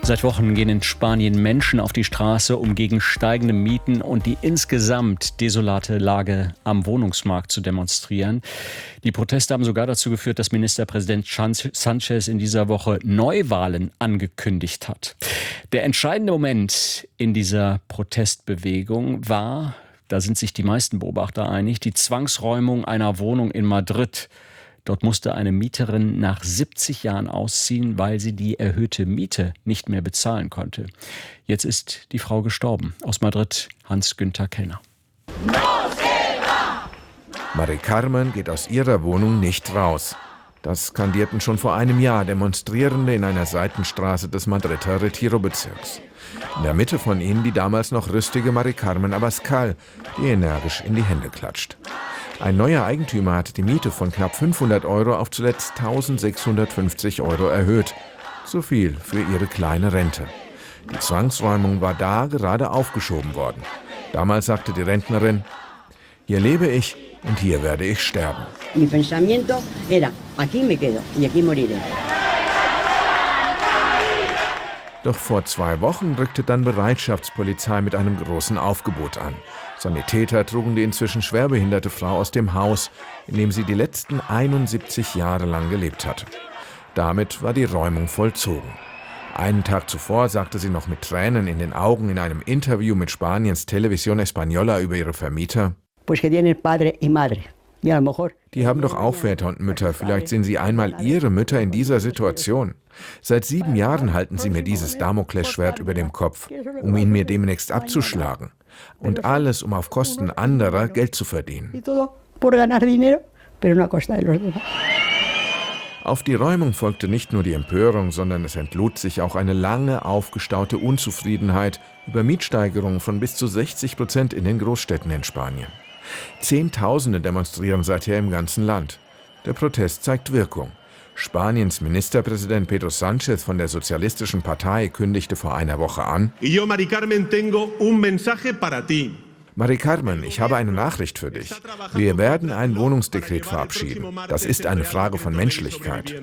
Seit Wochen gehen in Spanien Menschen auf die Straße, um gegen steigende Mieten und die insgesamt desolate Lage am Wohnungsmarkt zu demonstrieren. Die Proteste haben sogar dazu geführt, dass Ministerpräsident Sánchez in dieser Woche Neuwahlen angekündigt hat. Der entscheidende Moment in dieser Protestbewegung war, da sind sich die meisten Beobachter einig, die Zwangsräumung einer Wohnung in Madrid. Dort musste eine Mieterin nach 70 Jahren ausziehen, weil sie die erhöhte Miete nicht mehr bezahlen konnte. Jetzt ist die Frau gestorben. Aus Madrid, Hans-Günther Kellner. Mari Carmen geht aus ihrer Wohnung nicht raus. Das skandierten schon vor einem Jahr Demonstrierende in einer Seitenstraße des Madrider Retiro-Bezirks. In der Mitte von ihnen die damals noch rüstige Mari Carmen Abascal, die energisch in die Hände klatscht. Ein neuer Eigentümer hat die Miete von knapp 500 € auf zuletzt 1.650 € erhöht. So viel für ihre kleine Rente. Die Zwangsräumung war da gerade aufgeschoben worden. Damals sagte die Rentnerin: Hier lebe ich und hier werde ich sterben. Mi pensamiento era, aquí me quedo y aquí moriré. Doch vor 2 Wochen rückte dann Bereitschaftspolizei mit einem großen Aufgebot an. Sanitäter trugen die inzwischen schwerbehinderte Frau aus dem Haus, in dem sie die letzten 71 Jahre lang gelebt hatte. Damit war die Räumung vollzogen. Einen Tag zuvor sagte sie noch mit Tränen in den Augen in einem Interview mit Spaniens Televisión Española über ihre Vermieter: Die haben doch auch Väter und Mütter, vielleicht sehen Sie einmal Ihre Mütter in dieser Situation. Seit 7 Jahren halten Sie mir dieses Damoklesschwert über dem Kopf, um ihn mir demnächst abzuschlagen. Und alles, um auf Kosten anderer Geld zu verdienen. Auf die Räumung folgte nicht nur die Empörung, sondern es entlud sich auch eine lange aufgestaute Unzufriedenheit über Mietsteigerungen von bis zu 60% in den Großstädten in Spanien. Zehntausende demonstrieren seither im ganzen Land. Der Protest zeigt Wirkung. Spaniens Ministerpräsident Pedro Sánchez von der Sozialistischen Partei kündigte vor einer Woche an: Mari Carmen, tengo un mensaje para ti. Mari Carmen, ich habe eine Nachricht für dich. Wir werden ein Wohnungsdekret verabschieden. Das ist eine Frage von Menschlichkeit.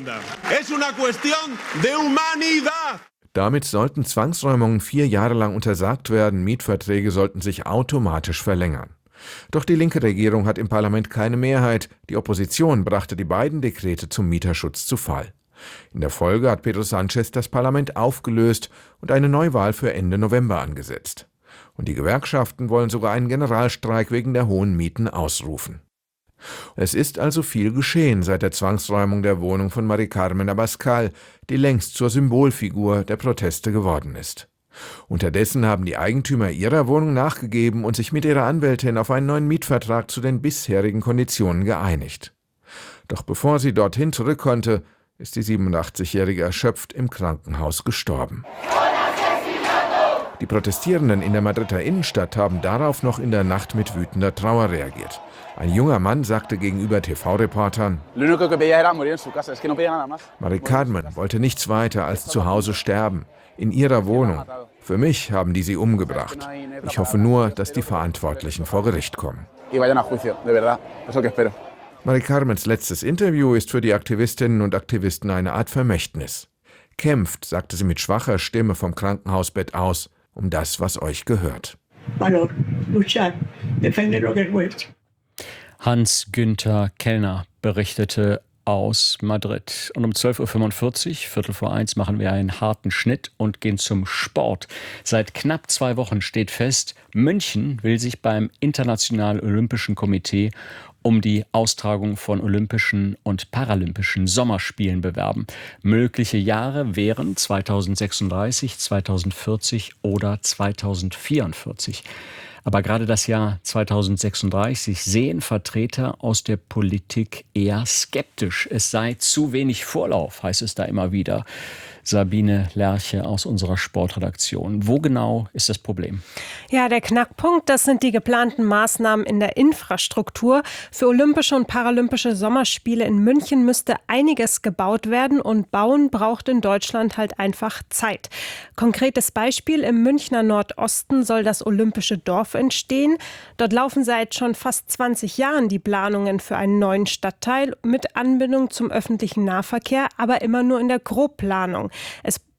Damit sollten Zwangsräumungen 4 Jahre lang untersagt werden, Mietverträge sollten sich automatisch verlängern. Doch die linke Regierung hat im Parlament keine Mehrheit. Die Opposition brachte die beiden Dekrete zum Mieterschutz zu Fall. In der Folge hat Pedro Sánchez das Parlament aufgelöst und eine Neuwahl für Ende November angesetzt. Und die Gewerkschaften wollen sogar einen Generalstreik wegen der hohen Mieten ausrufen. Es ist also viel geschehen seit der Zwangsräumung der Wohnung von Mari Carmen Abascal, die längst zur Symbolfigur der Proteste geworden ist. Unterdessen haben die Eigentümer ihrer Wohnung nachgegeben und sich mit ihrer Anwältin auf einen neuen Mietvertrag zu den bisherigen Konditionen geeinigt. Doch bevor sie dorthin zurück konnte, ist die 87-Jährige erschöpft im Krankenhaus gestorben. Die Protestierenden in der Madrider Innenstadt haben darauf noch in der Nacht mit wütender Trauer reagiert. Ein junger Mann sagte gegenüber TV-Reportern: Mari Carmen wollte nichts weiter als zu Hause sterben, in ihrer Wohnung. Für mich haben die sie umgebracht. Ich hoffe nur, dass die Verantwortlichen vor Gericht kommen. Mari Carmens letztes Interview ist für die Aktivistinnen und Aktivisten eine Art Vermächtnis. Kämpft, sagte sie mit schwacher Stimme vom Krankenhausbett aus, um das, was euch gehört. Hans-Günther Kellner berichtete aus Madrid. Und um 12.45 Uhr, 1:15, machen wir einen harten Schnitt und gehen zum Sport. Seit knapp 2 Wochen steht fest, München will sich beim Internationalen Olympischen Komitee um die Austragung von Olympischen und Paralympischen Sommerspielen bewerben. Mögliche Jahre wären 2036, 2040 oder 2044. Aber gerade das Jahr 2036 sehen Vertreter aus der Politik eher skeptisch. Es sei zu wenig Vorlauf, heißt es da immer wieder. Sabine Lerche aus unserer Sportredaktion. Wo genau ist das Problem? Ja, der Knackpunkt, das sind die geplanten Maßnahmen in der Infrastruktur. Für Olympische und Paralympische Sommerspiele in München müsste einiges gebaut werden und Bauen braucht in Deutschland halt einfach Zeit. Konkretes Beispiel: Im Münchner Nordosten soll das Olympische Dorf entstehen. Dort laufen seit schon fast 20 Jahren die Planungen für einen neuen Stadtteil mit Anbindung zum öffentlichen Nahverkehr, aber immer nur in der Grobplanung. Es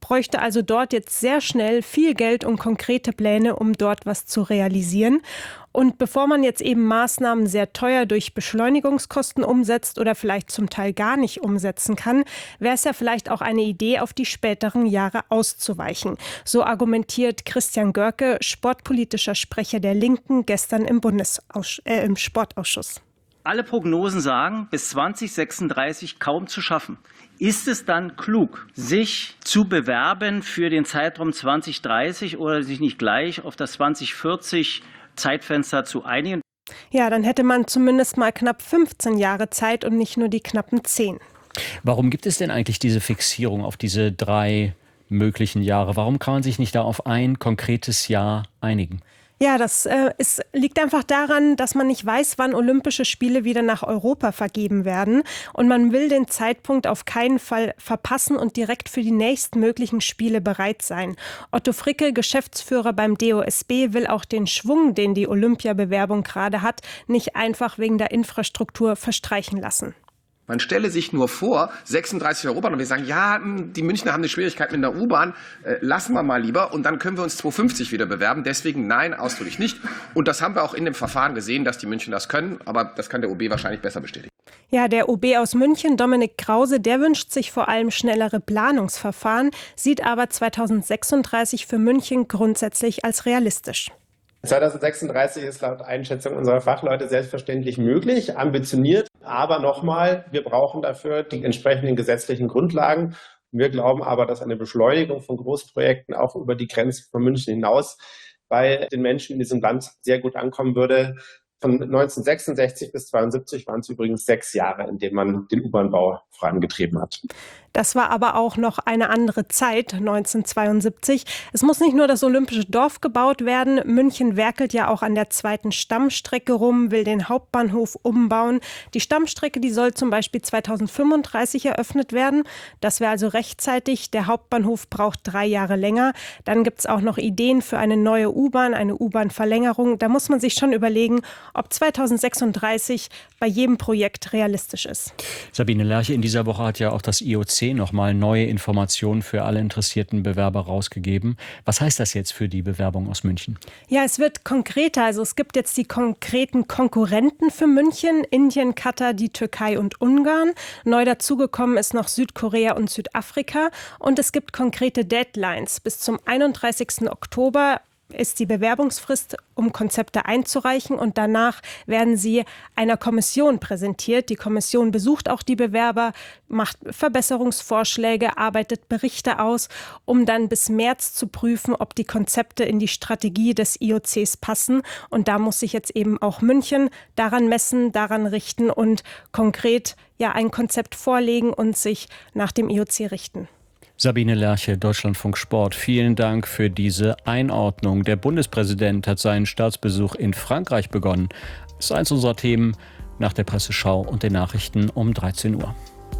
bräuchte also dort jetzt sehr schnell viel Geld und konkrete Pläne, um dort was zu realisieren. Und bevor man jetzt eben Maßnahmen sehr teuer durch Beschleunigungskosten umsetzt oder vielleicht zum Teil gar nicht umsetzen kann, wäre es ja vielleicht auch eine Idee, auf die späteren Jahre auszuweichen. So argumentiert Christian Görke, sportpolitischer Sprecher der Linken, gestern im Sportausschuss. Alle Prognosen sagen, bis 2036 kaum zu schaffen. Ist es dann klug, sich zu bewerben für den Zeitraum 2030 oder sich nicht gleich auf das 2040 Zeitfenster zu einigen? Ja, dann hätte man zumindest mal knapp 15 Jahre Zeit und nicht nur die knappen 10. Warum gibt es denn eigentlich diese Fixierung auf diese 3 möglichen Jahre? Warum kann man sich nicht da auf ein konkretes Jahr einigen? Ja, das liegt einfach daran, dass man nicht weiß, wann Olympische Spiele wieder nach Europa vergeben werden. Und man will den Zeitpunkt auf keinen Fall verpassen und direkt für die nächstmöglichen Spiele bereit sein. Otto Fricke, Geschäftsführer beim DOSB, will auch den Schwung, den die Olympiabewerbung gerade hat, nicht einfach wegen der Infrastruktur verstreichen lassen. Man stelle sich nur vor, 36 Europabahnen, und wir sagen, ja, die Münchner haben eine Schwierigkeit mit der U-Bahn, lassen wir mal lieber und dann können wir uns 2050 wieder bewerben. Deswegen nein, ausdrücklich nicht. Und das haben wir auch in dem Verfahren gesehen, dass die Münchner das können, aber das kann der OB wahrscheinlich besser bestätigen. Ja, der OB aus München, Dominik Krause, der wünscht sich vor allem schnellere Planungsverfahren, sieht aber 2036 für München grundsätzlich als realistisch. 2036 ist laut Einschätzung unserer Fachleute selbstverständlich möglich, ambitioniert. Aber nochmal, wir brauchen dafür die entsprechenden gesetzlichen Grundlagen. Wir glauben aber, dass eine Beschleunigung von Großprojekten auch über die Grenzen von München hinaus bei den Menschen in diesem Land sehr gut ankommen würde. Von 1966 bis 1972 waren es übrigens 6 Jahre, in denen man den U-Bahn-Bau vorangetrieben hat. Das war aber auch noch eine andere Zeit, 1972. Es muss nicht nur das Olympische Dorf gebaut werden. München werkelt ja auch an der zweiten Stammstrecke rum, will den Hauptbahnhof umbauen. Die Stammstrecke, die soll zum Beispiel 2035 eröffnet werden. Das wäre also rechtzeitig. Der Hauptbahnhof braucht 3 Jahre länger. Dann gibt es auch noch Ideen für eine neue U-Bahn, eine U-Bahn-Verlängerung. Da muss man sich schon überlegen, ob 2036 bei jedem Projekt realistisch ist. Sabine Lerche, in dieser Woche hat ja auch das IOC nochmal neue Informationen für alle interessierten Bewerber rausgegeben. Was heißt das jetzt für die Bewerbung aus München? Ja, es wird konkreter. Also es gibt jetzt die konkreten Konkurrenten für München: Indien, Katar, die Türkei und Ungarn. Neu dazugekommen ist noch Südkorea und Südafrika. Und es gibt konkrete Deadlines. Bis zum 31. Oktober ist die Bewerbungsfrist, um Konzepte einzureichen, und danach werden sie einer Kommission präsentiert. Die Kommission besucht auch die Bewerber, macht Verbesserungsvorschläge, arbeitet Berichte aus, um dann bis März zu prüfen, ob die Konzepte in die Strategie des IOCs passen. Und da muss sich jetzt eben auch München daran messen, daran richten und konkret ein Konzept vorlegen und sich nach dem IOC richten. Sabine Lerche, Deutschlandfunk Sport, vielen Dank für diese Einordnung. Der Bundespräsident hat seinen Staatsbesuch in Frankreich begonnen. Das ist eins unserer Themen nach der Presseschau und den Nachrichten um 13 Uhr.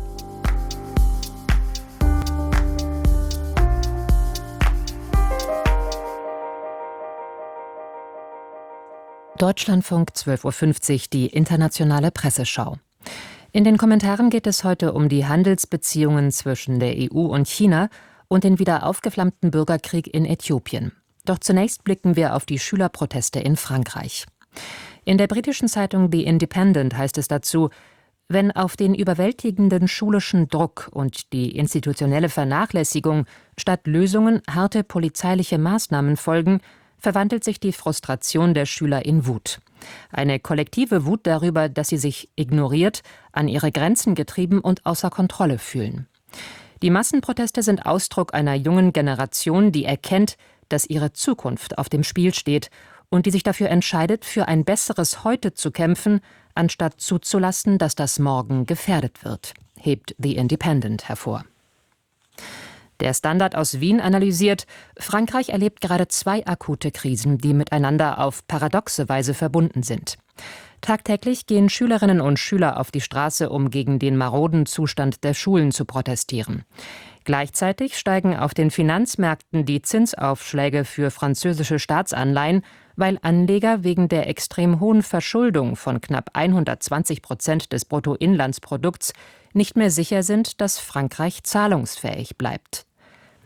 Deutschlandfunk 12.50 Uhr, die internationale Presseschau. In den Kommentaren geht es heute um die Handelsbeziehungen zwischen der EU und China und den wieder aufgeflammten Bürgerkrieg in Äthiopien. Doch zunächst blicken wir auf die Schülerproteste in Frankreich. In der britischen Zeitung The Independent heißt es dazu: Wenn auf den überwältigenden schulischen Druck und die institutionelle Vernachlässigung statt Lösungen harte polizeiliche Maßnahmen folgen, verwandelt sich die Frustration der Schüler in Wut. Eine kollektive Wut darüber, dass sie sich ignoriert, an ihre Grenzen getrieben und außer Kontrolle fühlen. Die Massenproteste sind Ausdruck einer jungen Generation, die erkennt, dass ihre Zukunft auf dem Spiel steht und die sich dafür entscheidet, für ein besseres Heute zu kämpfen, anstatt zuzulassen, dass das Morgen gefährdet wird, hebt The Independent hervor. Der Standard aus Wien analysiert: Frankreich erlebt gerade 2 akute Krisen, die miteinander auf paradoxe Weise verbunden sind. Tagtäglich gehen Schülerinnen und Schüler auf die Straße, um gegen den maroden Zustand der Schulen zu protestieren. Gleichzeitig steigen auf den Finanzmärkten die Zinsaufschläge für französische Staatsanleihen, weil Anleger wegen der extrem hohen Verschuldung von knapp 120% des Bruttoinlandsprodukts nicht mehr sicher sind, dass Frankreich zahlungsfähig bleibt.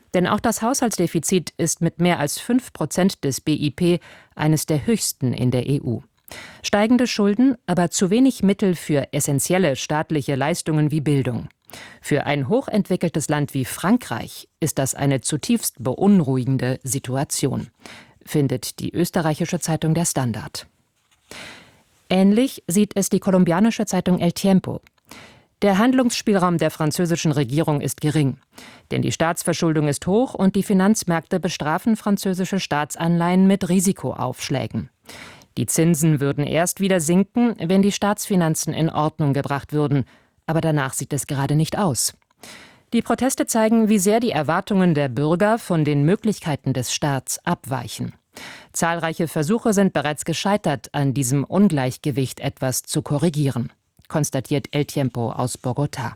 Denn auch das Haushaltsdefizit ist mit mehr als 5% des BIP eines der höchsten in der EU. Steigende Schulden, aber zu wenig Mittel für essentielle staatliche Leistungen wie Bildung. Für ein hochentwickeltes Land wie Frankreich ist das eine zutiefst beunruhigende Situation, findet die österreichische Zeitung Der Standard. Ähnlich sieht es die kolumbianische Zeitung El Tiempo. Der Handlungsspielraum der französischen Regierung ist gering, denn die Staatsverschuldung ist hoch und die Finanzmärkte bestrafen französische Staatsanleihen mit Risikoaufschlägen. Die Zinsen würden erst wieder sinken, wenn die Staatsfinanzen in Ordnung gebracht würden, aber danach sieht es gerade nicht aus. Die Proteste zeigen, wie sehr die Erwartungen der Bürger von den Möglichkeiten des Staats abweichen. Zahlreiche Versuche sind bereits gescheitert, an diesem Ungleichgewicht etwas zu korrigieren, konstatiert El Tiempo aus Bogotá.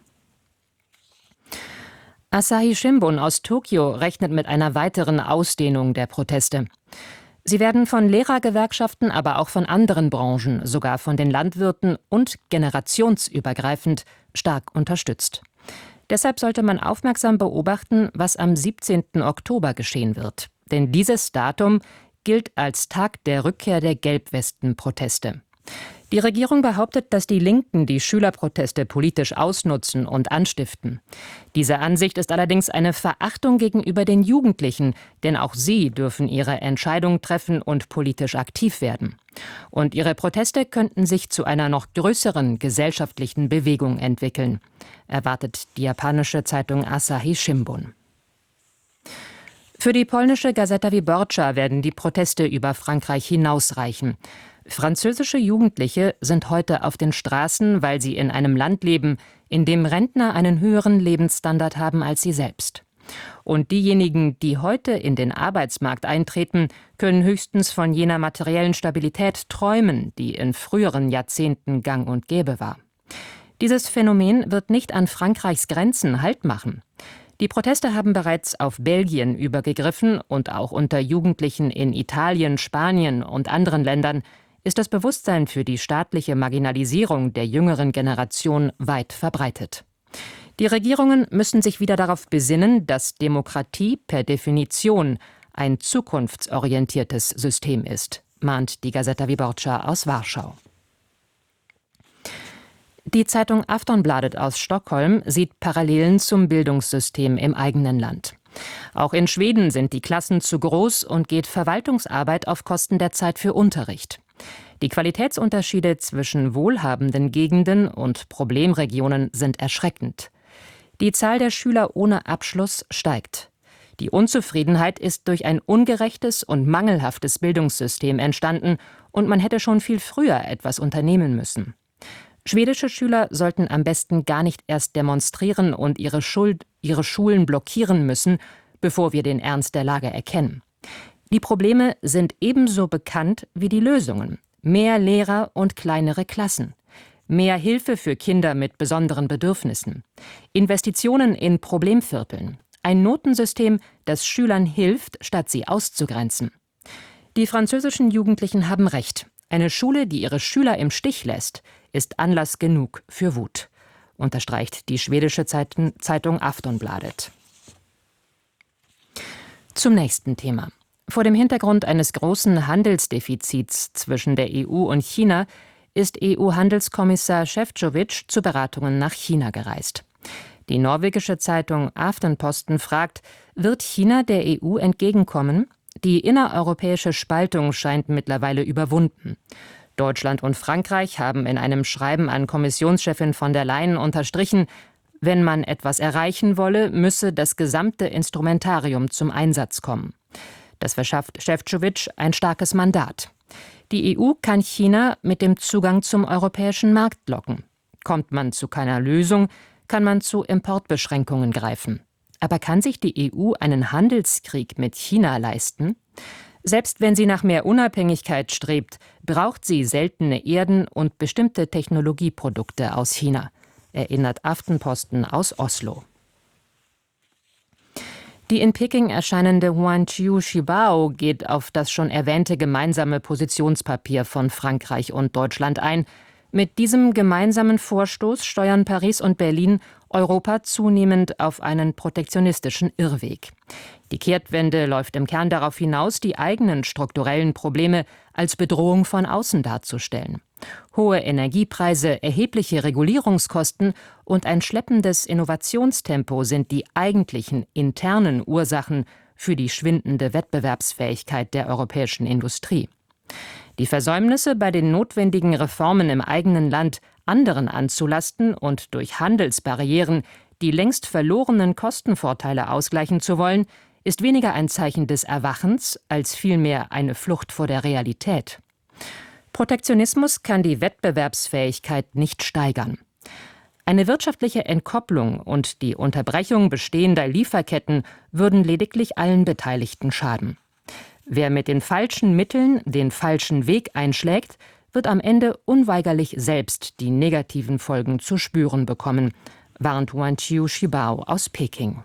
Asahi Shimbun aus Tokio rechnet mit einer weiteren Ausdehnung der Proteste. Sie werden von Lehrergewerkschaften, aber auch von anderen Branchen, sogar von den Landwirten und generationsübergreifend stark unterstützt. Deshalb sollte man aufmerksam beobachten, was am 17. Oktober geschehen wird. Denn dieses Datum gilt als Tag der Rückkehr der Gelbwesten-Proteste. Die Regierung behauptet, dass die Linken die Schülerproteste politisch ausnutzen und anstiften. Diese Ansicht ist allerdings eine Verachtung gegenüber den Jugendlichen, denn auch sie dürfen ihre Entscheidung treffen und politisch aktiv werden. Und ihre Proteste könnten sich zu einer noch größeren gesellschaftlichen Bewegung entwickeln, erwartet die japanische Zeitung Asahi Shimbun. Für die polnische Gazeta Wyborcza werden die Proteste über Frankreich hinausreichen. Französische Jugendliche sind heute auf den Straßen, weil sie in einem Land leben, in dem Rentner einen höheren Lebensstandard haben als sie selbst. Und diejenigen, die heute in den Arbeitsmarkt eintreten, können höchstens von jener materiellen Stabilität träumen, die in früheren Jahrzehnten gang und gäbe war. Dieses Phänomen wird nicht an Frankreichs Grenzen Halt machen. Die Proteste haben bereits auf Belgien übergegriffen und auch unter Jugendlichen in Italien, Spanien und anderen Ländern ist das Bewusstsein für die staatliche Marginalisierung der jüngeren Generation weit verbreitet. Die Regierungen müssen sich wieder darauf besinnen, dass Demokratie per Definition ein zukunftsorientiertes System ist, mahnt die Gazeta Wyborcza aus Warschau. Die Zeitung Aftonbladet aus Stockholm sieht Parallelen zum Bildungssystem im eigenen Land. Auch in Schweden sind die Klassen zu groß und geht Verwaltungsarbeit auf Kosten der Zeit für Unterricht. Die Qualitätsunterschiede zwischen wohlhabenden Gegenden und Problemregionen sind erschreckend. Die Zahl der Schüler ohne Abschluss steigt. Die Unzufriedenheit ist durch ein ungerechtes und mangelhaftes Bildungssystem entstanden und man hätte schon viel früher etwas unternehmen müssen. Schwedische Schüler sollten am besten gar nicht erst demonstrieren und ihre Schulen blockieren müssen, bevor wir den Ernst der Lage erkennen. Die Probleme sind ebenso bekannt wie die Lösungen. Mehr Lehrer und kleinere Klassen. Mehr Hilfe für Kinder mit besonderen Bedürfnissen. Investitionen in Problemvierteln. Ein Notensystem, das Schülern hilft, statt sie auszugrenzen. Die französischen Jugendlichen haben recht. Eine Schule, die ihre Schüler im Stich lässt, ist Anlass genug für Wut, unterstreicht die schwedische Zeitung Aftonbladet. Zum nächsten Thema. Vor dem Hintergrund eines großen Handelsdefizits zwischen der EU und China ist EU-Handelskommissar Šefčovič zu Beratungen nach China gereist. Die norwegische Zeitung Aftenposten fragt, wird China der EU entgegenkommen? Die innereuropäische Spaltung scheint mittlerweile überwunden. Deutschland und Frankreich haben in einem Schreiben an Kommissionschefin von der Leyen unterstrichen, wenn man etwas erreichen wolle, müsse das gesamte Instrumentarium zum Einsatz kommen. Das verschafft Šefčovič ein starkes Mandat. Die EU kann China mit dem Zugang zum europäischen Markt locken. Kommt man zu keiner Lösung, kann man zu Importbeschränkungen greifen. Aber kann sich die EU einen Handelskrieg mit China leisten? Selbst wenn sie nach mehr Unabhängigkeit strebt, braucht sie seltene Erden und bestimmte Technologieprodukte aus China, erinnert Aftenposten aus Oslo. Die in Peking erscheinende Huanqiu Shibao geht auf das schon erwähnte gemeinsame Positionspapier von Frankreich und Deutschland ein. Mit diesem gemeinsamen Vorstoß steuern Paris und Berlin Europa zunehmend auf einen protektionistischen Irrweg. Die Kehrtwende läuft im Kern darauf hinaus, die eigenen strukturellen Probleme als Bedrohung von außen darzustellen. Hohe Energiepreise, erhebliche Regulierungskosten und ein schleppendes Innovationstempo sind die eigentlichen internen Ursachen für die schwindende Wettbewerbsfähigkeit der europäischen Industrie. Die Versäumnisse bei den notwendigen Reformen im eigenen Land anderen anzulasten und durch Handelsbarrieren die längst verlorenen Kostenvorteile ausgleichen zu wollen, ist weniger ein Zeichen des Erwachens als vielmehr eine Flucht vor der Realität. Protektionismus kann die Wettbewerbsfähigkeit nicht steigern. Eine wirtschaftliche Entkopplung und die Unterbrechung bestehender Lieferketten würden lediglich allen Beteiligten schaden. Wer mit den falschen Mitteln den falschen Weg einschlägt, wird am Ende unweigerlich selbst die negativen Folgen zu spüren bekommen, warnt Wenqiu Shibao aus Peking.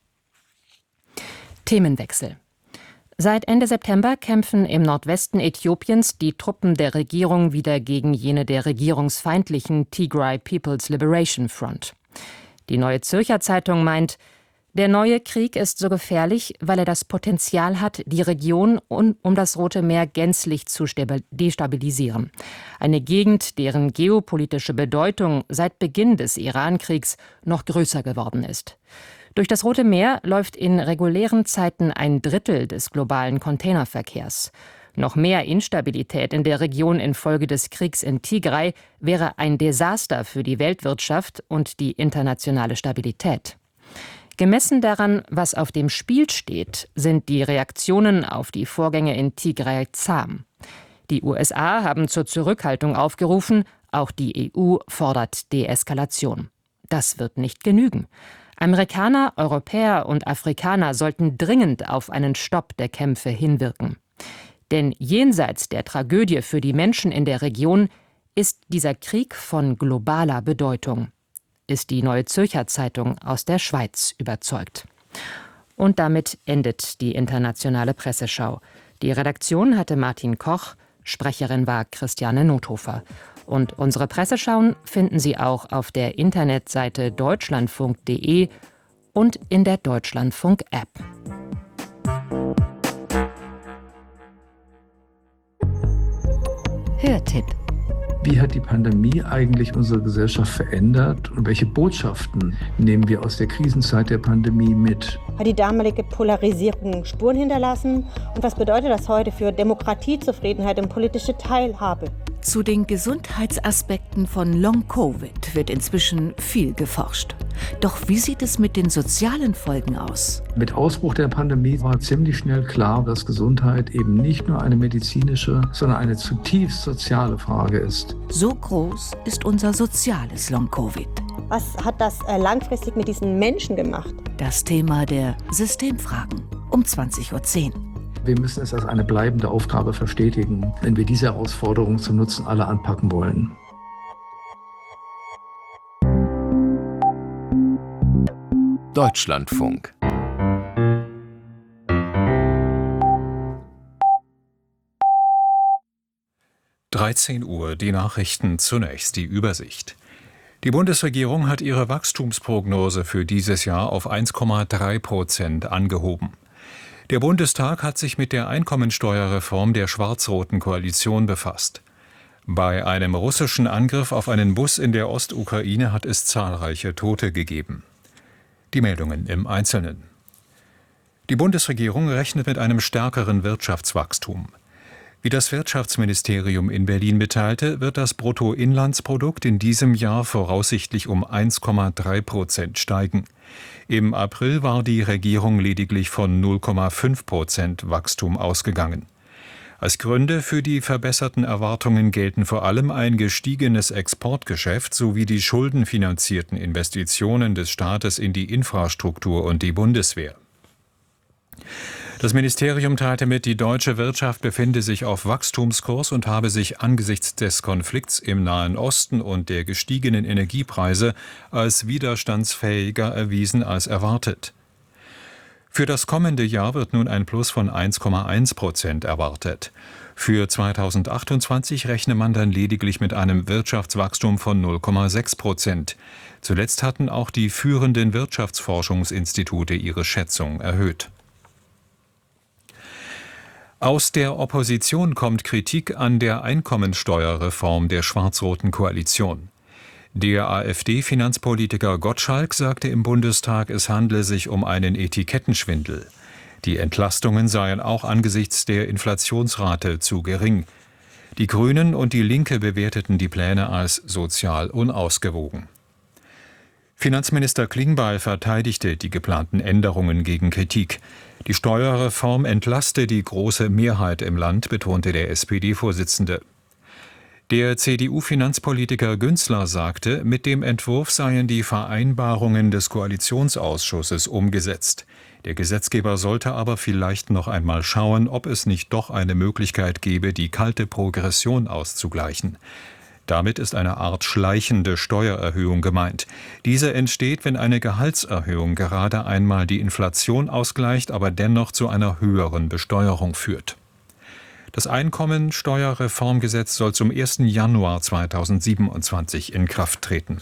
Themenwechsel. Seit Ende September kämpfen im Nordwesten Äthiopiens die Truppen der Regierung wieder gegen jene der regierungsfeindlichen Tigray People's Liberation Front. Die Neue Zürcher Zeitung meint, der neue Krieg ist so gefährlich, weil er das Potenzial hat, die Region um das Rote Meer gänzlich zu destabilisieren. Eine Gegend, deren geopolitische Bedeutung seit Beginn des Iran-Kriegs noch größer geworden ist. Durch das Rote Meer läuft in regulären Zeiten 1/3 des globalen Containerverkehrs. Noch mehr Instabilität in der Region infolge des Kriegs in Tigray wäre ein Desaster für die Weltwirtschaft und die internationale Stabilität. Gemessen daran, was auf dem Spiel steht, sind die Reaktionen auf die Vorgänge in Tigray zahm. Die USA haben zur Zurückhaltung aufgerufen, auch die EU fordert Deeskalation. Das wird nicht genügen. Amerikaner, Europäer und Afrikaner sollten dringend auf einen Stopp der Kämpfe hinwirken. Denn jenseits der Tragödie für die Menschen in der Region ist dieser Krieg von globaler Bedeutung, ist die Neue Zürcher Zeitung aus der Schweiz überzeugt. Und damit endet die internationale Presseschau. Die Redaktion hatte Martin Koch, Sprecherin war Christiane Nothofer. Und unsere Presseschauen finden Sie auch auf der Internetseite deutschlandfunk.de und in der Deutschlandfunk-App. Hörtipp. Wie hat die Pandemie eigentlich unsere Gesellschaft verändert und welche Botschaften nehmen wir aus der Krisenzeit der Pandemie mit? Hat die damalige Polarisierung Spuren hinterlassen? Und was bedeutet das heute für Demokratie, Zufriedenheit und politische Teilhabe? Zu den Gesundheitsaspekten von Long-Covid wird inzwischen viel geforscht. Doch wie sieht es mit den sozialen Folgen aus? Mit Ausbruch der Pandemie war ziemlich schnell klar, dass Gesundheit eben nicht nur eine medizinische, sondern eine zutiefst soziale Frage ist. So groß ist unser soziales Long-Covid. Was hat das langfristig mit diesen Menschen gemacht? Das Thema der Systemfragen um 20:10 Uhr. Wir müssen es als eine bleibende Aufgabe verstetigen, wenn wir diese Herausforderung zum Nutzen aller anpacken wollen. Deutschlandfunk. (13 Uhr), die Nachrichten zunächst die Übersicht. Die Bundesregierung hat ihre Wachstumsprognose für dieses Jahr auf 1,3% angehoben. Der Bundestag hat sich mit der Einkommensteuerreform der schwarz-roten Koalition befasst. Bei einem russischen Angriff auf einen Bus in der Ostukraine hat es zahlreiche Tote gegeben. Die Meldungen im Einzelnen. Die Bundesregierung rechnet mit einem stärkeren Wirtschaftswachstum. Wie das Wirtschaftsministerium in Berlin mitteilte, wird das Bruttoinlandsprodukt in diesem Jahr voraussichtlich um 1,3% steigen. Im April war die Regierung lediglich von 0,5% Wachstum ausgegangen. Als Gründe für die verbesserten Erwartungen gelten vor allem ein gestiegenes Exportgeschäft sowie die schuldenfinanzierten Investitionen des Staates in die Infrastruktur und die Bundeswehr. Das Ministerium teilte mit, die deutsche Wirtschaft befinde sich auf Wachstumskurs und habe sich angesichts des Konflikts im Nahen Osten und der gestiegenen Energiepreise als widerstandsfähiger erwiesen als erwartet. Für das kommende Jahr wird nun ein Plus von 1,1% erwartet. Für 2028 rechne man dann lediglich mit einem Wirtschaftswachstum von 0,6%. Zuletzt hatten auch die führenden Wirtschaftsforschungsinstitute ihre Schätzung erhöht. Aus der Opposition kommt Kritik an der Einkommensteuerreform der schwarz-roten Koalition. Der AfD-Finanzpolitiker Gottschalk sagte im Bundestag, es handle sich um einen Etikettenschwindel. Die Entlastungen seien auch angesichts der Inflationsrate zu gering. Die Grünen und die Linke bewerteten die Pläne als sozial unausgewogen. Finanzminister Klingbeil verteidigte die geplanten Änderungen gegen Kritik. Die Steuerreform entlaste die große Mehrheit im Land, betonte der SPD-Vorsitzende. Der CDU-Finanzpolitiker Günzler sagte, mit dem Entwurf seien die Vereinbarungen des Koalitionsausschusses umgesetzt. Der Gesetzgeber sollte aber vielleicht noch einmal schauen, ob es nicht doch eine Möglichkeit gäbe, die kalte Progression auszugleichen. Damit ist eine Art schleichende Steuererhöhung gemeint. Diese entsteht, wenn eine Gehaltserhöhung gerade einmal die Inflation ausgleicht, aber dennoch zu einer höheren Besteuerung führt. Das Einkommensteuerreformgesetz soll zum 1. Januar 2027 in Kraft treten.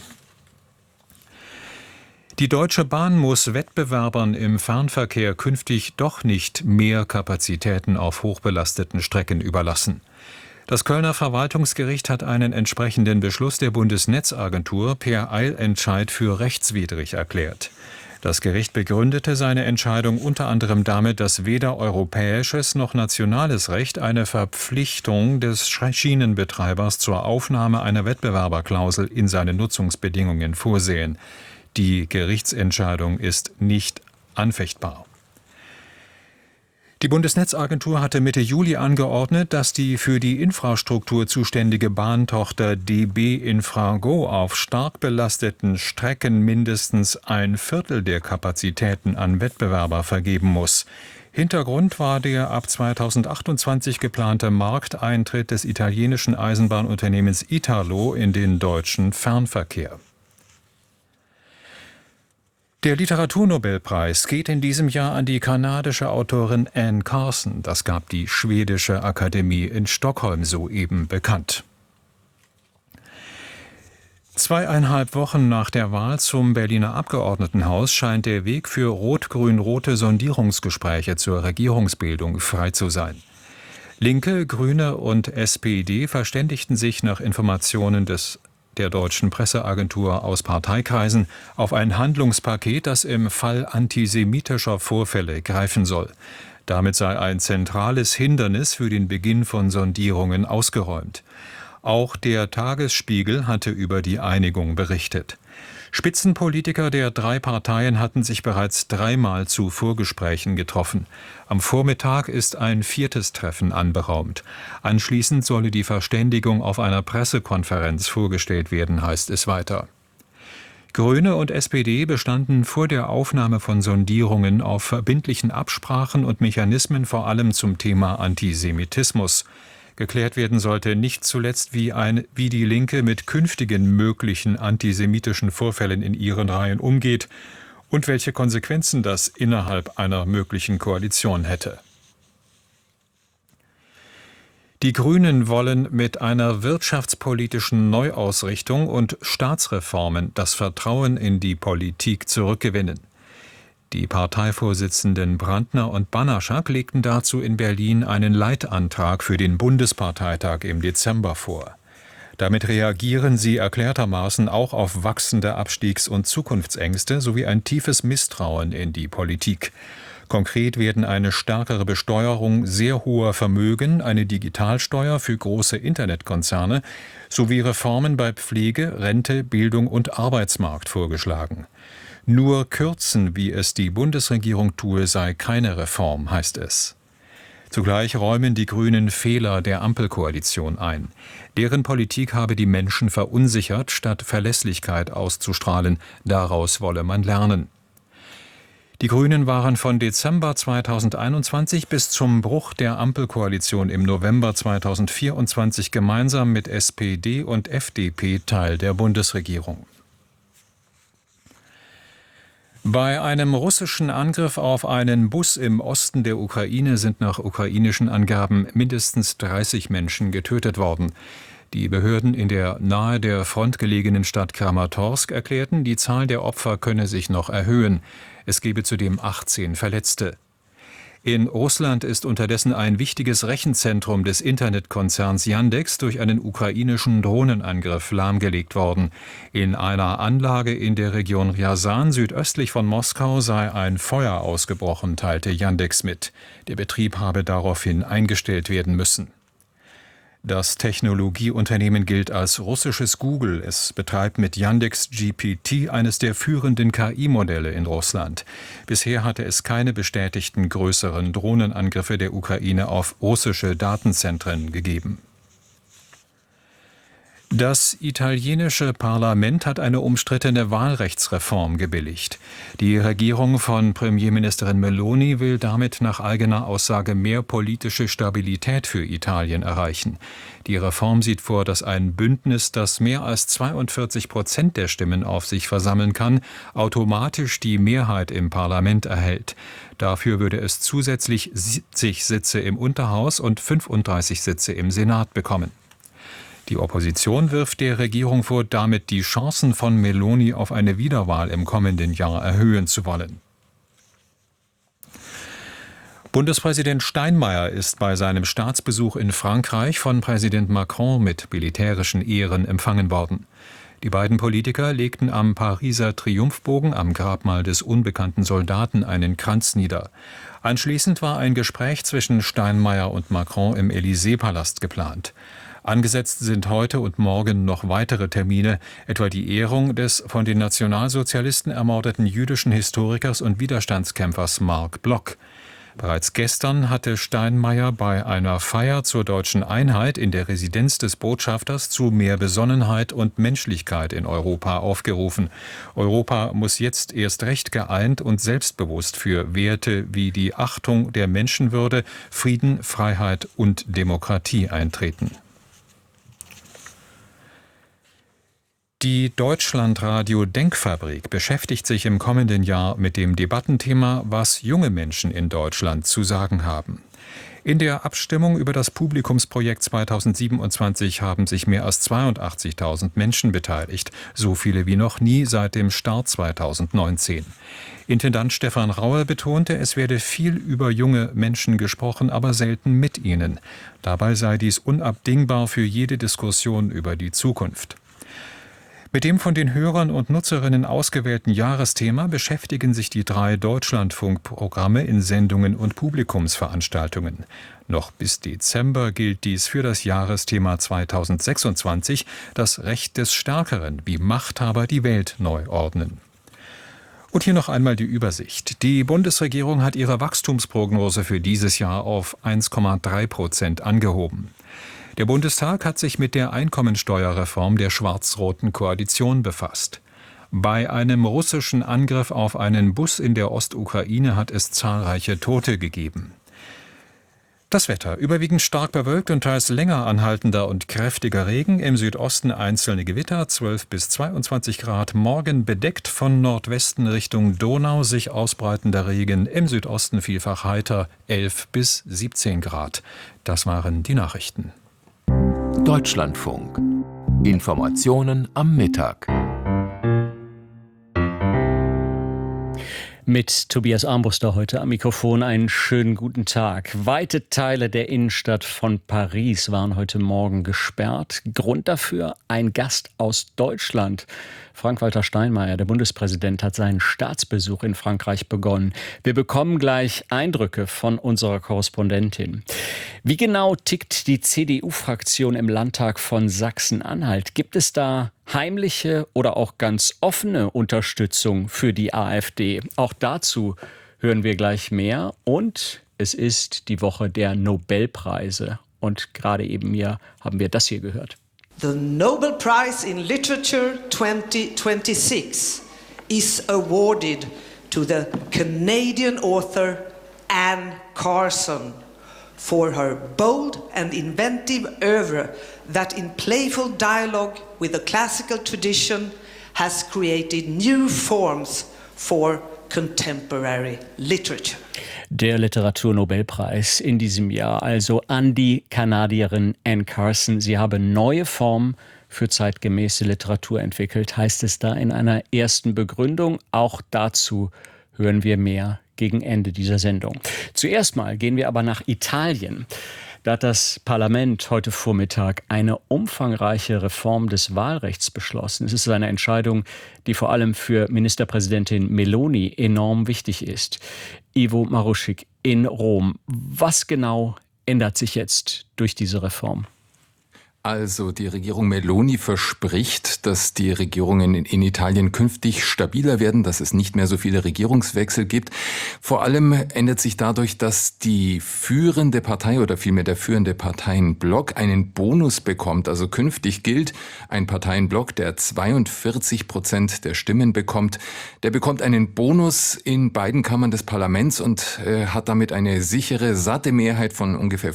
Die Deutsche Bahn muss Wettbewerbern im Fernverkehr künftig doch nicht mehr Kapazitäten auf hochbelasteten Strecken überlassen. Das Kölner Verwaltungsgericht hat einen entsprechenden Beschluss der Bundesnetzagentur per Eilentscheid für rechtswidrig erklärt. Das Gericht begründete seine Entscheidung unter anderem damit, dass weder europäisches noch nationales Recht eine Verpflichtung des Schienenbetreibers zur Aufnahme einer Wettbewerberklausel in seine Nutzungsbedingungen vorsehen. Die Gerichtsentscheidung ist nicht anfechtbar. Die Bundesnetzagentur hatte Mitte Juli angeordnet, dass die für die Infrastruktur zuständige Bahntochter DB Infrago auf stark belasteten Strecken mindestens 1/4 der Kapazitäten an Wettbewerber vergeben muss. Hintergrund war der ab 2028 geplante Markteintritt des italienischen Eisenbahnunternehmens Italo in den deutschen Fernverkehr. Der Literaturnobelpreis geht in diesem Jahr an die kanadische Autorin Anne Carson. Das gab die schwedische Akademie in Stockholm soeben bekannt. 2,5 Wochen nach der Wahl zum Berliner Abgeordnetenhaus scheint der Weg für rot-grün-rote Sondierungsgespräche zur Regierungsbildung frei zu sein. Linke, Grüne und SPD verständigten sich nach Informationen der deutschen Presseagentur aus Parteikreisen auf ein Handlungspaket, das im Fall antisemitischer Vorfälle greifen soll. Damit sei ein zentrales Hindernis für den Beginn von Sondierungen ausgeräumt. Auch der Tagesspiegel hatte über die Einigung berichtet. Spitzenpolitiker der 3 Parteien hatten sich bereits 3-mal zu Vorgesprächen getroffen. Am Vormittag ist ein 4. Treffen anberaumt. Anschließend solle die Verständigung auf einer Pressekonferenz vorgestellt werden, heißt es weiter. Grüne und SPD bestanden vor der Aufnahme von Sondierungen auf verbindlichen Absprachen und Mechanismen vor allem zum Thema Antisemitismus. Geklärt werden sollte nicht zuletzt, wie die Linke mit künftigen möglichen antisemitischen Vorfällen in ihren Reihen umgeht und welche Konsequenzen das innerhalb einer möglichen Koalition hätte. Die Grünen wollen mit einer wirtschaftspolitischen Neuausrichtung und Staatsreformen das Vertrauen in die Politik zurückgewinnen. Die Parteivorsitzenden Brandner und Banaschak legten dazu in Berlin einen Leitantrag für den Bundesparteitag im Dezember vor. Damit reagieren sie erklärtermaßen auch auf wachsende Abstiegs- und Zukunftsängste sowie ein tiefes Misstrauen in die Politik. Konkret werden eine stärkere Besteuerung sehr hoher Vermögen, eine Digitalsteuer für große Internetkonzerne sowie Reformen bei Pflege, Rente, Bildung und Arbeitsmarkt vorgeschlagen. Nur kürzen, wie es die Bundesregierung tue, sei keine Reform, heißt es. Zugleich räumen die Grünen Fehler der Ampelkoalition ein. Deren Politik habe die Menschen verunsichert, statt Verlässlichkeit auszustrahlen. Daraus wolle man lernen. Die Grünen waren von Dezember 2021 bis zum Bruch der Ampelkoalition im November 2024 gemeinsam mit SPD und FDP Teil der Bundesregierung. Bei einem russischen Angriff auf einen Bus im Osten der Ukraine sind nach ukrainischen Angaben mindestens 30 Menschen getötet worden. Die Behörden in der nahe der Front gelegenen Stadt Kramatorsk erklärten, die Zahl der Opfer könne sich noch erhöhen. Es gebe zudem 18 Verletzte. In Russland ist unterdessen ein wichtiges Rechenzentrum des Internetkonzerns Yandex durch einen ukrainischen Drohnenangriff lahmgelegt worden. In einer Anlage in der Region Rjasan südöstlich von Moskau sei ein Feuer ausgebrochen, teilte Yandex mit. Der Betrieb habe daraufhin eingestellt werden müssen. Das Technologieunternehmen gilt als russisches Google. Es betreibt mit Yandex GPT eines der führenden KI-Modelle in Russland. Bisher hatte es keine bestätigten größeren Drohnenangriffe der Ukraine auf russische Datenzentren gegeben. Das italienische Parlament hat eine umstrittene Wahlrechtsreform gebilligt. Die Regierung von Premierministerin Meloni will damit nach eigener Aussage mehr politische Stabilität für Italien erreichen. Die Reform sieht vor, dass ein Bündnis, das mehr als 42% der Stimmen auf sich versammeln kann, automatisch die Mehrheit im Parlament erhält. Dafür würde es zusätzlich 70 Sitze im Unterhaus und 35 Sitze im Senat bekommen. Die Opposition wirft der Regierung vor, damit die Chancen von Meloni auf eine Wiederwahl im kommenden Jahr erhöhen zu wollen. Bundespräsident Steinmeier ist bei seinem Staatsbesuch in Frankreich von Präsident Macron mit militärischen Ehren empfangen worden. Die beiden Politiker legten am Pariser Triumphbogen am Grabmal des unbekannten Soldaten einen Kranz nieder. Anschließend war ein Gespräch zwischen Steinmeier und Macron im Élysée-Palast geplant. Angesetzt sind heute und morgen noch weitere Termine, etwa die Ehrung des von den Nationalsozialisten ermordeten jüdischen Historikers und Widerstandskämpfers Marc Bloch. Bereits gestern hatte Steinmeier bei einer Feier zur deutschen Einheit in der Residenz des Botschafters zu mehr Besonnenheit und Menschlichkeit in Europa aufgerufen. Europa muss jetzt erst recht geeint und selbstbewusst für Werte wie die Achtung der Menschenwürde, Frieden, Freiheit und Demokratie eintreten. Die Deutschlandradio Denkfabrik beschäftigt sich im kommenden Jahr mit dem Debattenthema, was junge Menschen in Deutschland zu sagen haben. In der Abstimmung über das Publikumsprojekt 2027 haben sich mehr als 82.000 Menschen beteiligt, so viele wie noch nie seit dem Start 2019. Intendant Stefan Rauer betonte, es werde viel über junge Menschen gesprochen, aber selten mit ihnen. Dabei sei dies unabdingbar für jede Diskussion über die Zukunft. Mit dem von den Hörern und Nutzerinnen ausgewählten Jahresthema beschäftigen sich die 3 Deutschlandfunkprogramme in Sendungen und Publikumsveranstaltungen. Noch bis Dezember gilt dies für das Jahresthema 2026, das Recht des Stärkeren, wie Machthaber die Welt neu ordnen. Und hier noch einmal die Übersicht. Die Bundesregierung hat ihre Wachstumsprognose für dieses Jahr auf 1,3% angehoben. Der Bundestag hat sich mit der Einkommensteuerreform der schwarz-roten Koalition befasst. Bei einem russischen Angriff auf einen Bus in der Ostukraine hat es zahlreiche Tote gegeben. Das Wetter: überwiegend stark bewölkt und teils länger anhaltender und kräftiger Regen, im Südosten einzelne Gewitter, 12 bis 22 Grad. Morgen bedeckt, von Nordwesten Richtung Donau sich ausbreitender Regen, im Südosten vielfach heiter, 11 bis 17 Grad. Das waren die Nachrichten. Deutschlandfunk. Informationen am Mittag. Mit Tobias Armbruster heute am Mikrofon. Einen schönen guten Tag. Weite Teile der Innenstadt von Paris waren heute Morgen gesperrt. Grund dafür: ein Gast aus Deutschland. Frank-Walter Steinmeier, der Bundespräsident, hat seinen Staatsbesuch in Frankreich begonnen. Wir bekommen gleich Eindrücke von unserer Korrespondentin. Wie genau tickt die CDU-Fraktion im Landtag von Sachsen-Anhalt? Gibt es da heimliche oder auch ganz offene Unterstützung für die AfD? Auch dazu hören wir gleich mehr. Und es ist die Woche der Nobelpreise. Und gerade eben hier haben wir das hier gehört. The Nobel Prize in Literature 2026 is awarded to the Canadian author Anne Carson for her bold and inventive oeuvre that in playful dialogue with the classical tradition has created new forms for contemporary literature. Der Literaturnobelpreis in diesem Jahr also an die Kanadierin Anne Carson. Sie habe neue Formen für zeitgemäße Literatur entwickelt, heißt es da in einer ersten Begründung. Auch dazu hören wir mehr gegen Ende dieser Sendung. Zuerst mal gehen wir aber nach Italien. Da hat das Parlament heute Vormittag eine umfangreiche Reform des Wahlrechts beschlossen. Es ist eine Entscheidung, die vor allem für Ministerpräsidentin Meloni enorm wichtig ist. Ivo Maruschik in Rom. Was genau ändert sich jetzt durch diese Reform? Also die Regierung Meloni verspricht, dass die Regierungen in Italien künftig stabiler werden, dass es nicht mehr so viele Regierungswechsel gibt. Vor allem ändert sich dadurch, dass die führende Partei oder vielmehr der führende Parteienblock einen Bonus bekommt. Also künftig gilt, ein Parteienblock, der 42% der Stimmen bekommt, der bekommt einen Bonus in beiden Kammern des Parlaments und hat damit eine sichere, satte Mehrheit von ungefähr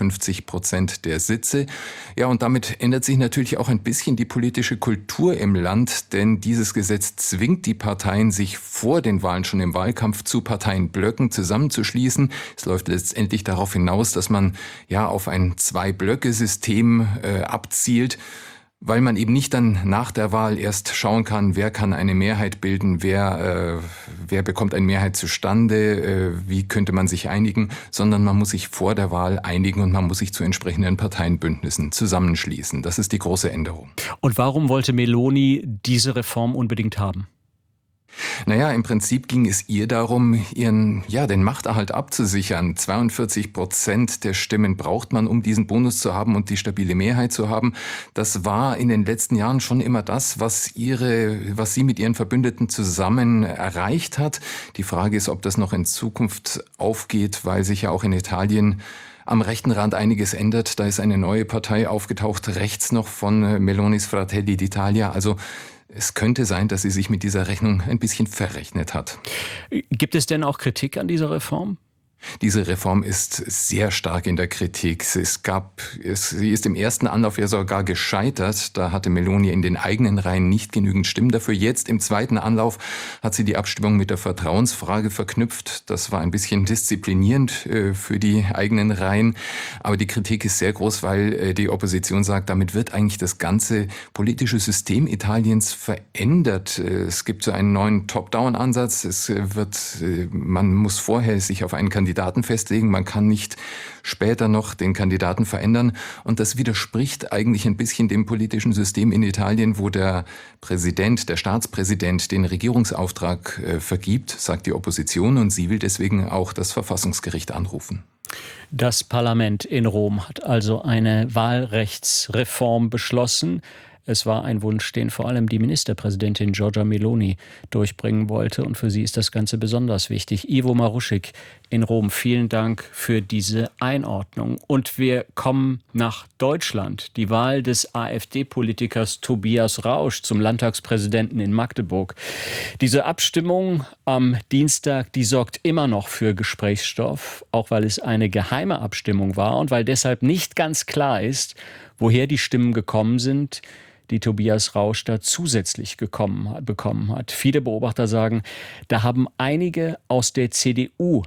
55% der Sitze. Ja, und damit ändert sich natürlich auch ein bisschen die politische Kultur im Land, denn dieses Gesetz zwingt die Parteien, sich vor den Wahlen schon im Wahlkampf zu Parteienblöcken zusammenzuschließen. Es läuft letztendlich darauf hinaus, dass man ja auf ein Zwei-Blöcke-System abzielt, weil man eben nicht dann nach der Wahl erst schauen kann, wer kann eine Mehrheit bilden, wer bekommt eine Mehrheit zustande, wie könnte man sich einigen, sondern man muss sich vor der Wahl einigen und man muss sich zu entsprechenden Parteienbündnissen zusammenschließen. Das ist die große Änderung. Und warum wollte Meloni diese Reform unbedingt haben? Naja, im Prinzip ging es ihr darum, den Machterhalt abzusichern. 42% der Stimmen braucht man, um diesen Bonus zu haben und die stabile Mehrheit zu haben. Das war in den letzten Jahren schon immer das, was sie mit ihren Verbündeten zusammen erreicht hat. Die Frage ist, ob das noch in Zukunft aufgeht, weil sich ja auch in Italien am rechten Rand einiges ändert. Da ist eine neue Partei aufgetaucht, rechts noch von Melonis Fratelli d'Italia. Also es könnte sein, dass sie sich mit dieser Rechnung ein bisschen verrechnet hat. Gibt es denn auch Kritik an dieser Reform? Diese Reform ist sehr stark in der Kritik. Sie ist im ersten Anlauf ja sogar gescheitert. Da hatte Meloni in den eigenen Reihen nicht genügend Stimmen dafür. Jetzt im zweiten Anlauf hat sie die Abstimmung mit der Vertrauensfrage verknüpft. Das war ein bisschen disziplinierend für die eigenen Reihen. Aber die Kritik ist sehr groß, weil die Opposition sagt, damit wird eigentlich das ganze politische System Italiens verändert. Es gibt so einen neuen Top-Down-Ansatz. Man muss vorher sich auf einen Kandidaten festlegen. Man kann nicht später noch den Kandidaten verändern. Und das widerspricht eigentlich ein bisschen dem politischen System in Italien, wo der Staatspräsident den Regierungsauftrag vergibt, sagt die Opposition. Und sie will deswegen auch das Verfassungsgericht anrufen. Das Parlament in Rom hat also eine Wahlrechtsreform beschlossen. Es war ein Wunsch, den vor allem die Ministerpräsidentin Giorgia Meloni durchbringen wollte. Und für sie ist das Ganze besonders wichtig. Ivo Maruschik in Rom, vielen Dank für diese Einordnung. Und wir kommen nach Deutschland. Die Wahl des AfD-Politikers Tobias Rausch zum Landtagspräsidenten in Magdeburg. Diese Abstimmung am Dienstag, die sorgt immer noch für Gesprächsstoff, auch weil es eine geheime Abstimmung war und weil deshalb nicht ganz klar ist, woher die Stimmen gekommen sind, die Tobias Rausch da zusätzlich bekommen hat. Viele Beobachter sagen, da haben einige aus der CDU